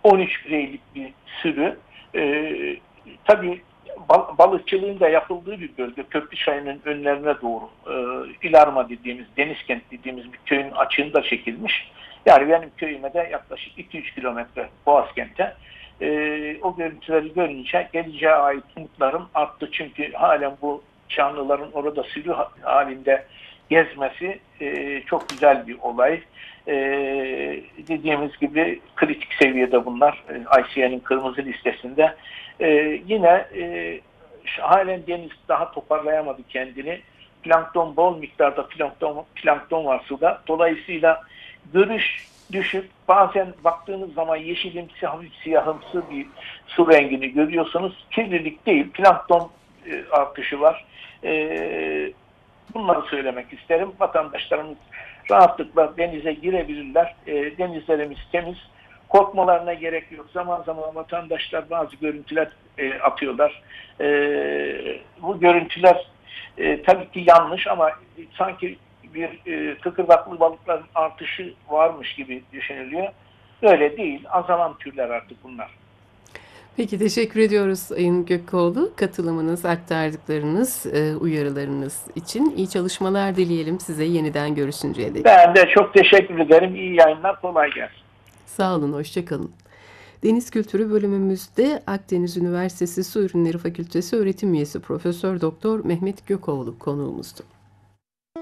13 bireylik bir sürü. Tabii balıkçılığın da yapıldığı bir bölge. Köprüçayı'nın önlerine doğru İlarma dediğimiz, Denizkent dediğimiz bir köyün açığında çekilmiş. Yani benim köyüme de yaklaşık 2-3 kilometre Boğazkent'e. O görüntüleri görünce geleceğe ait umutlarım arttı. Çünkü halen bu canlıların orada sürü halinde gezmesi çok güzel bir olay. Dediğimiz gibi kritik seviyede bunlar. ICAN'ın kırmızı listesinde. Yine halen deniz daha toparlayamadı kendini. Plankton, bol miktarda plankton var suda. Dolayısıyla görüş düşük. Bazen baktığınız zaman yeşilimsi, hafif siyahımsı bir su rengini görüyorsunuz. Kirlilik değil, plankton artışı var. Bunları söylemek isterim. Vatandaşlarımız rahatlıkla denize girebilirler. Denizlerimiz temiz. Korkmalarına gerek yok. Zaman zaman vatandaşlar bazı görüntüler atıyorlar. Bu görüntüler tabii ki yanlış ama sanki bir kıkırdaklı balıkların artışı varmış gibi düşünülüyor. Öyle değil. Azalan türler artık bunlar. Peki teşekkür ediyoruz Sayın Gökoğlu. Katılımınız, aktardıklarınız, uyarılarınız için iyi çalışmalar dileyelim size yeniden görüşünceye dek. Ben de çok teşekkür ederim. İyi yayınlar. Kolay gelsin. Sağ olun, hoşça kalın. Deniz Kültürü bölümümüzde Akdeniz Üniversitesi Su Ürünleri Fakültesi öğretim üyesi Profesör Doktor Mehmet Gökoğlu konuğumuzdu.